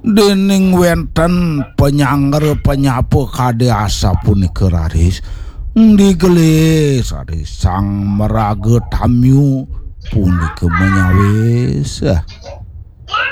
dening wenten penyanger penyapu kade asa punikeun raris digelis sang meraget hamyu punikeun menyawis